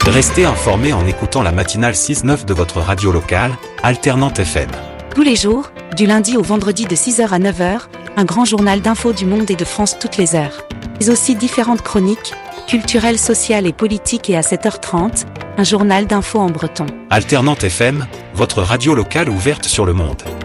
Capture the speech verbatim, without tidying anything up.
Restez informés en écoutant la matinale six neuf de votre radio locale, Alternante F M. Tous les jours, du lundi au vendredi de six heures à neuf heures, un grand journal d'infos du monde et de France toutes les heures. Mais aussi différentes chroniques, culturelles, sociales et politiques, et à sept heures trente, un journal d'infos en breton. Alternante F M, votre radio locale ouverte sur le monde.